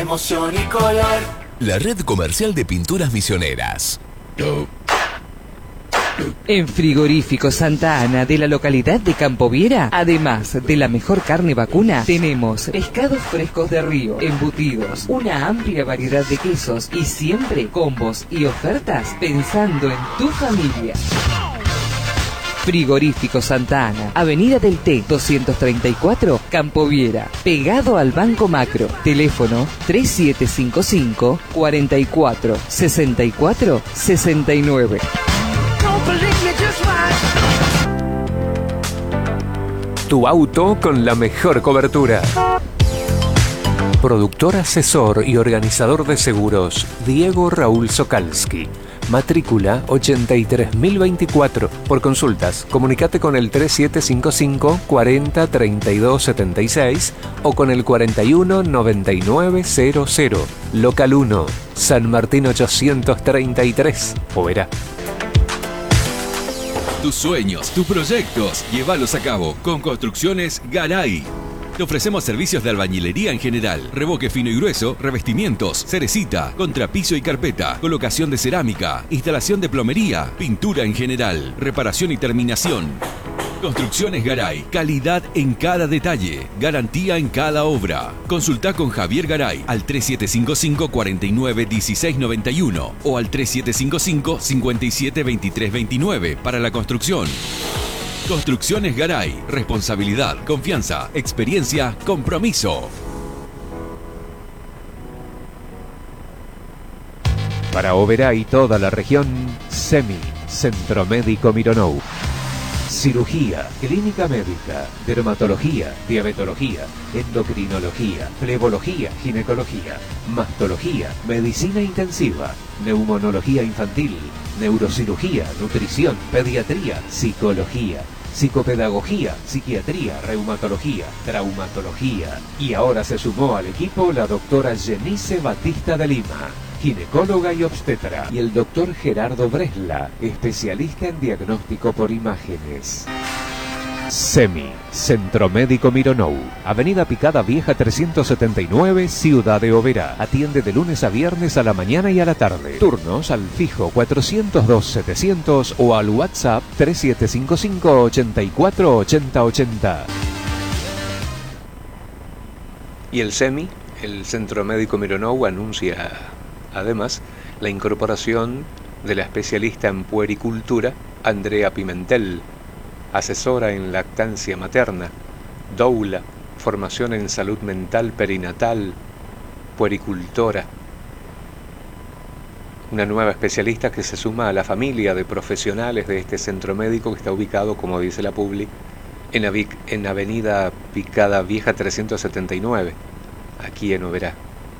emoción y color. La red comercial de pinturas misioneras. En Frigorífico Santa Ana de la localidad de Campo Viera, además de la mejor carne vacuna, tenemos pescados frescos de río, embutidos, una amplia variedad de quesos y siempre combos y ofertas pensando en tu familia. Frigorífico Santa Ana, Avenida del Té, 234, Campo Viera, pegado al Banco Macro. Teléfono 3755 44 64 69. Tu auto con la mejor cobertura. Productor, asesor y organizador de seguros, Diego Raúl Sokalski. Matrícula 83024. Por consultas, comunicate con el 3755 40 32 76 o con el 41 9900. Local 1, San Martín 833, Oberá. Tus sueños, tus proyectos, llévalos a cabo con Construcciones Garay. Te ofrecemos servicios de albañilería en general, revoque fino y grueso, revestimientos, cerecita, contrapiso y carpeta, colocación de cerámica, instalación de plomería, pintura en general, reparación y terminación. Construcciones Garay, calidad en cada detalle, garantía en cada obra. Consulta con Javier Garay al 3755 49 16 91 o al 3755 57 23 29 para la construcción. Construcciones Garay, responsabilidad, confianza, experiencia, compromiso. Para Oberá y toda la región, SEMI, Centro Médico Mironou. Cirugía, clínica médica, dermatología, diabetología, endocrinología, flebología, ginecología, mastología, medicina intensiva, neumonología infantil, neurocirugía, nutrición, pediatría, psicología, psicopedagogía, psiquiatría, reumatología, traumatología. Y ahora se sumó al equipo la doctora Jenice Batista de Lima, ginecóloga y obstetra, y el doctor Gerardo Bresla, especialista en diagnóstico por imágenes. SEMI, Centro Médico Mironou, Avenida Picada Vieja 379, Ciudad de Oberá. Atiende de lunes a viernes a la mañana y a la tarde. Turnos al fijo 402-700 o al WhatsApp 3755 84 80 80. Y el SEMI, el Centro Médico Mironou, anuncia además la incorporación de la especialista en puericultura Andrea Pimentel, asesora en lactancia materna, doula, formación en salud mental perinatal, puericultora. Una nueva especialista que se suma a la familia de profesionales de este centro médico que está ubicado, como dice la Publi, en Avenida Picada Vieja 379, aquí en Oberá.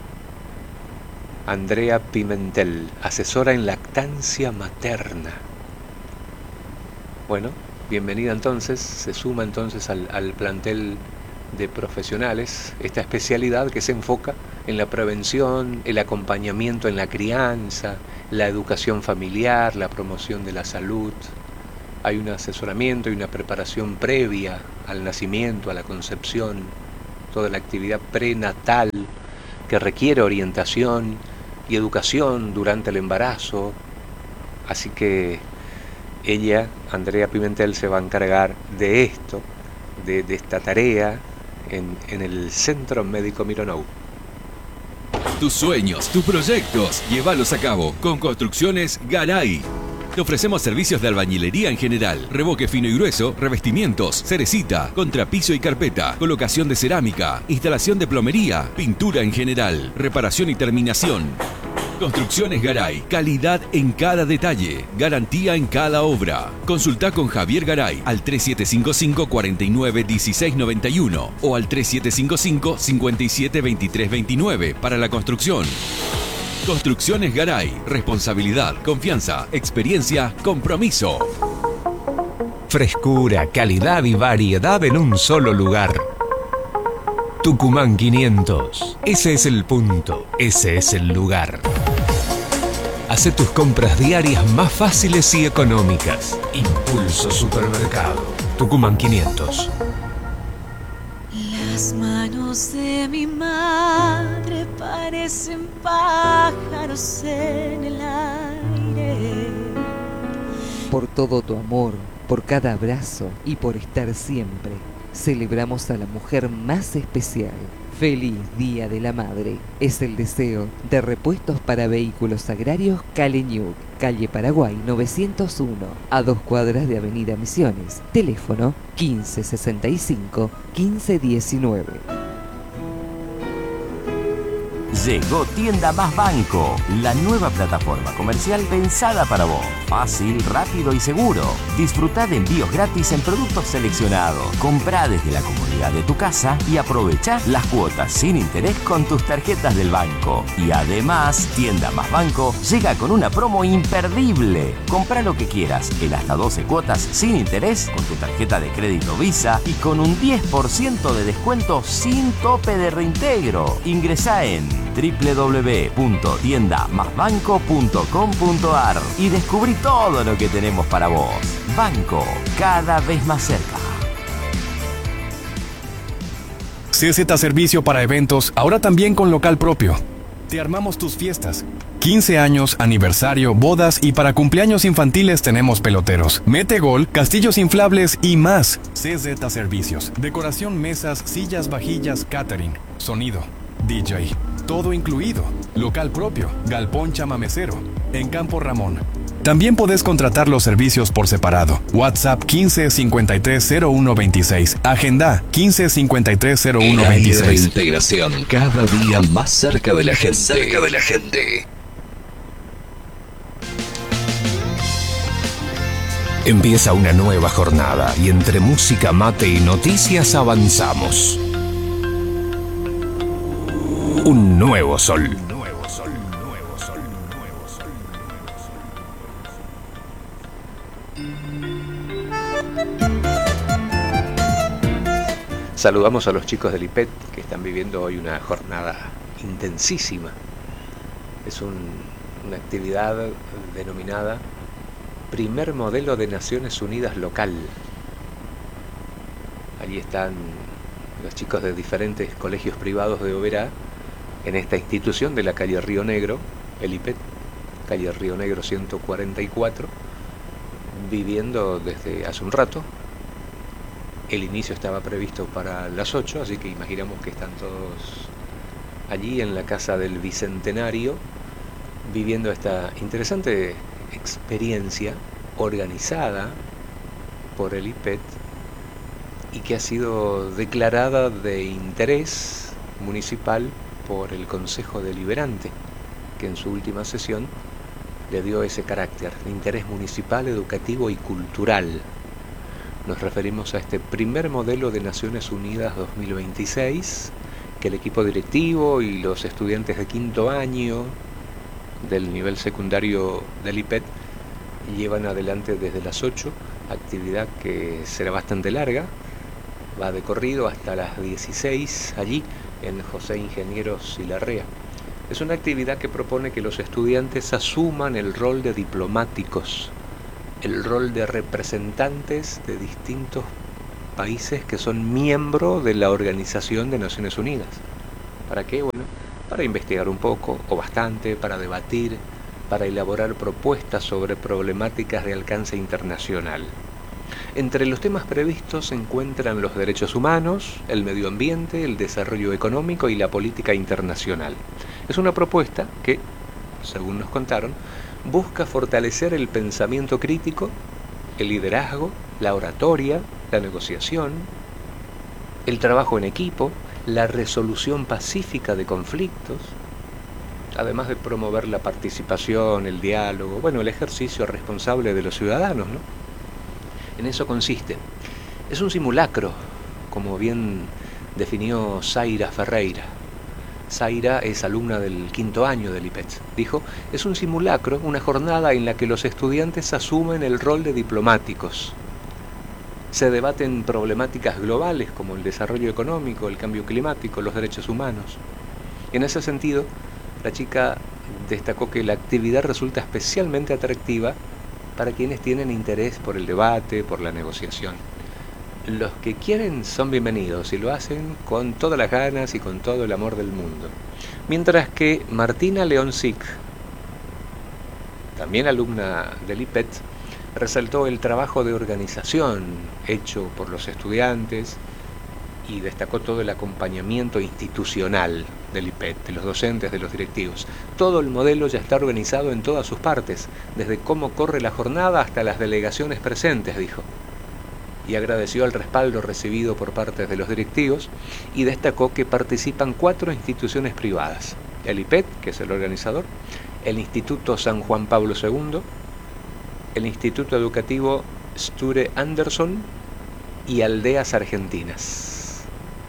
Andrea Pimentel, asesora en lactancia materna. Bueno, bienvenida entonces, se suma entonces al plantel de profesionales, esta especialidad que se enfoca en la prevención, el acompañamiento en la crianza, la educación familiar, la promoción de la salud. Hay un asesoramiento y una preparación previa al nacimiento, a la concepción, toda la actividad prenatal que requiere orientación y educación durante el embarazo. Así que ella, Andrea Pimentel, se va a encargar de esto, de esta tarea en el Centro Médico Mironou. Tus sueños, tus proyectos, llévalos a cabo con Construcciones Garay. Te ofrecemos servicios de albañilería en general, revoque fino y grueso, revestimientos, cerecita, contrapiso y carpeta, colocación de cerámica, instalación de plomería, pintura en general, reparación y terminación. Construcciones Garay, calidad en cada detalle, garantía en cada obra. Consulta con Javier Garay al 3755 49 16 91 o al 3755 57 23 29 para la construcción. Construcciones Garay, responsabilidad, confianza, experiencia, compromiso. Frescura, calidad y variedad en un solo lugar. Tucumán 500. Ese es el punto, ese es el lugar. Hace tus compras diarias más fáciles y económicas. Impulso Supermercado. Tucumán 500. Las manos de mi madre parecen parecen pájaros en el aire. Por todo tu amor, por cada abrazo y por estar siempre, celebramos a la mujer más especial. Feliz Día de la Madre. Es el deseo de Repuestos para Vehículos Agrarios Caleñuc, calle Paraguay 901, a 2 cuadras de Avenida Misiones. Teléfono 1565 1519. Llegó Tienda Más Banco, la nueva plataforma comercial pensada para vos. Fácil, rápido y seguro. Disfrutá de envíos gratis en productos seleccionados. Comprá desde la comodidad de tu casa y aprovechá las cuotas sin interés con tus tarjetas del banco. Y además, Tienda Más Banco llega con una promo imperdible. Comprá lo que quieras en hasta 12 cuotas sin interés con tu tarjeta de crédito Visa y con un 10% de descuento sin tope de reintegro. Ingresá en www.tiendamasbanco.com.ar y descubrí todo lo que tenemos para vos. Banco, cada vez más cerca. CZ Servicio para Eventos, ahora también con local propio. Te armamos tus fiestas. 15 años, aniversario, bodas y para cumpleaños infantiles tenemos peloteros, mete gol, castillos inflables y más. CZ Servicios. Decoración, mesas, sillas, vajillas, catering, sonido, DJ. Todo incluido. Local propio. Galpón chamamecero. En Campo Ramón. También podés contratar los servicios por separado. WhatsApp 15530126. Agenda 15530126. Integración cada día más cerca de la gente. Empieza una nueva jornada y entre música, mate y noticias avanzamos. Un nuevo sol. Saludamos a los chicos del IPET que están viviendo hoy una jornada intensísima. Es una actividad denominada Primer Modelo de Naciones Unidas Local. Allí están los chicos de diferentes colegios privados de Oberá en esta institución de la calle Río Negro, el IPET, calle Río Negro 144, viviendo desde hace un rato. El inicio estaba previsto para las 8, así que imaginamos que están todos allí en la casa del Bicentenario, viviendo esta interesante experiencia organizada por el IPET y que ha sido declarada de interés municipal por el Consejo Deliberante, que en su última sesión le dio ese carácter de interés municipal, educativo y cultural. Nos referimos a este primer modelo de Naciones Unidas 2026 que el equipo directivo y los estudiantes de quinto año del nivel secundario del IPET llevan adelante desde las 8, actividad que será bastante larga, va de corrido hasta las 16 allí en José Ingenieros y Larrea. Es una actividad que propone que los estudiantes asuman el rol de diplomáticos, el rol de representantes de distintos países que son miembros de la Organización de Naciones Unidas. ¿Para qué? Bueno, para investigar un poco o bastante, para debatir, para elaborar propuestas sobre problemáticas de alcance internacional. Entre los temas previstos se encuentran los derechos humanos, el medio ambiente, el desarrollo económico y la política internacional. Es una propuesta que, según nos contaron, busca fortalecer el pensamiento crítico, el liderazgo, la oratoria, la negociación, el trabajo en equipo, la resolución pacífica de conflictos, además de promover la participación, el diálogo, bueno, el ejercicio responsable de los ciudadanos, ¿no? En eso consiste. Es un simulacro, como bien definió Zaira Ferreira. Zaira es alumna del quinto año del IPET. Dijo, es un simulacro, una jornada en la que los estudiantes asumen el rol de diplomáticos. Se debaten problemáticas globales como el desarrollo económico, el cambio climático, los derechos humanos. Y en ese sentido, la chica destacó que la actividad resulta especialmente atractiva para quienes tienen interés por el debate, por la negociación. los que quieren son bienvenidos y lo hacen con todas las ganas y con todo el amor del mundo. Mientras que Martina Leoncic, también alumna del IPET, resaltó el trabajo de organización hecho por los estudiantes y destacó todo el acompañamiento institucional del IPET, de los docentes, de los directivos. Todo el modelo ya está organizado en todas sus partes, desde cómo corre la jornada hasta las delegaciones presentes, dijo. Y agradeció el respaldo recibido por parte de los directivos y destacó que participan 4 instituciones privadas: el IPET, que es el organizador, el Instituto San Juan Pablo II, el Instituto Educativo Sture Anderson y Aldeas Argentinas.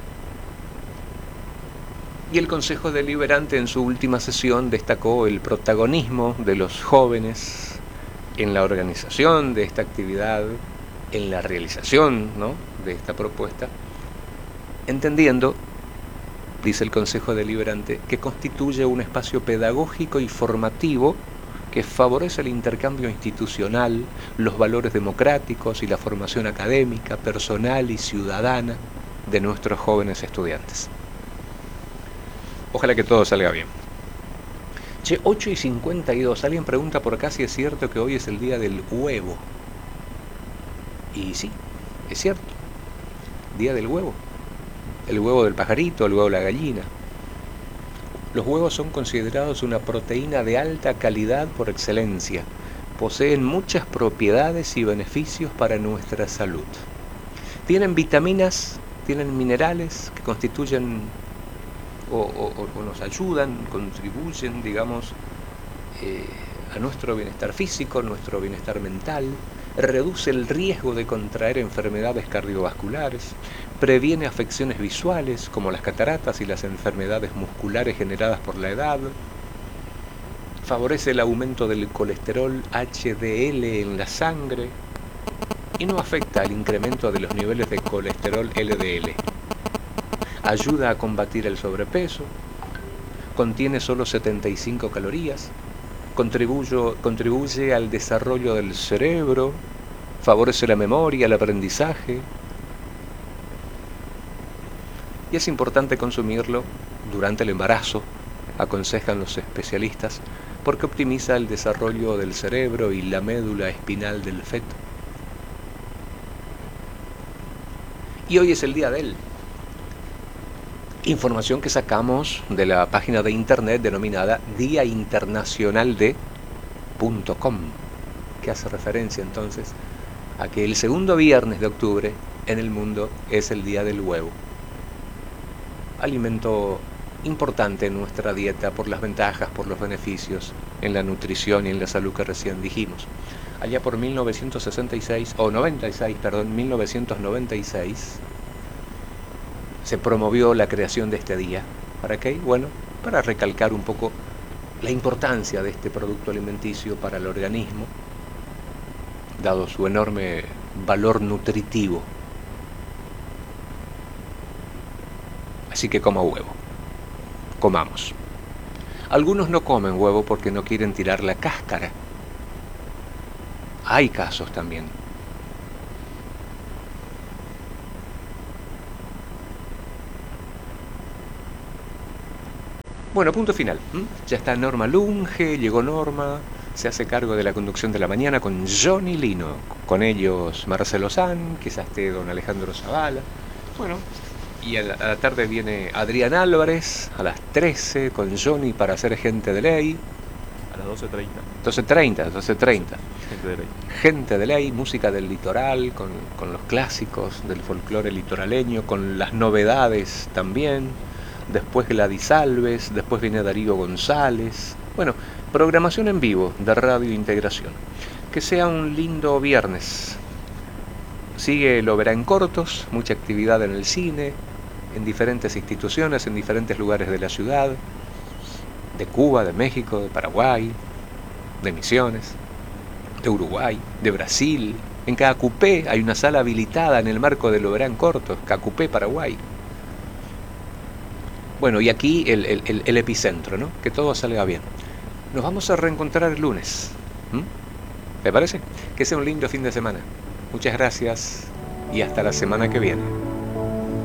Y el Consejo Deliberante en su última sesión destacó el protagonismo de los jóvenes en la organización de esta actividad, en la realización, ¿no?, de esta propuesta, entendiendo, dice el Consejo Deliberante, que constituye un espacio pedagógico y formativo que favorece el intercambio institucional, los valores democráticos y la formación académica, personal y ciudadana de nuestros jóvenes estudiantes. Ojalá que todo salga bien. Che, 8:52, alguien pregunta por acá si es cierto que hoy es el día del huevo. Y sí, es cierto, día del huevo. El huevo del pajarito, el huevo de la gallina. Los huevos son considerados una proteína de alta calidad por excelencia. Poseen muchas propiedades y beneficios para nuestra salud. Tienen vitaminas, tienen minerales que constituyen o nos ayudan, contribuyen, digamos, a nuestro bienestar físico, nuestro bienestar mental. Reduce el riesgo de contraer enfermedades cardiovasculares, previene afecciones visuales como las cataratas y las enfermedades musculares generadas por la edad, favorece el aumento del colesterol HDL en la sangre y no afecta al incremento de los niveles de colesterol LDL. Ayuda a combatir el sobrepeso, contiene solo 75 calorías, contribuye al desarrollo del cerebro, favorece la memoria, el aprendizaje. Y es importante consumirlo durante el embarazo, aconsejan los especialistas, porque optimiza el desarrollo del cerebro y la médula espinal del feto. Y hoy es el día de él. Información que sacamos de la página de internet denominada diainternacionalde.com, que hace referencia entonces a que el segundo viernes de octubre en el mundo es el día del huevo. Alimento importante en nuestra dieta por las ventajas, por los beneficios en la nutrición y en la salud que recién dijimos. Allá por 1996 se promovió la creación de este día. ¿Para qué? Bueno, para recalcar un poco la importancia de este producto alimenticio para el organismo, dado su enorme valor nutritivo. Así que coma huevo. Comamos. Algunos no comen huevo porque no quieren tirar la cáscara. Hay casos también. Bueno, punto final. Ya está Norma Lunge, llegó Norma, se hace cargo de la conducción de la mañana con Johnny Lino. Con ellos Marcelo San, quizás esté don Alejandro Zavala. Bueno, y a la tarde viene Adrián Álvarez a las 13 con Johnny para hacer Gente de Ley. A las 12:30. 12:30. Gente de Ley. Gente de Ley, música del litoral, con los clásicos del folclore litoraleño, con las novedades también. Después Gladys Alves, después viene Darío González. Bueno, programación en vivo de Radio Integración. Que sea un lindo viernes. Sigue Lo Verá en Cortos, mucha actividad en el cine, en diferentes instituciones, en diferentes lugares de la ciudad, de Cuba, de México, de Paraguay, de Misiones, de Uruguay, de Brasil. En Cacupé hay una sala habilitada en el marco de Lo Verá en Cortos, Cacupé, Paraguay. Bueno, y aquí el epicentro, ¿no? Que todo salga bien. Nos vamos a reencontrar el lunes. ¿Te parece? Que sea un lindo fin de semana. Muchas gracias. y hasta la semana que viene.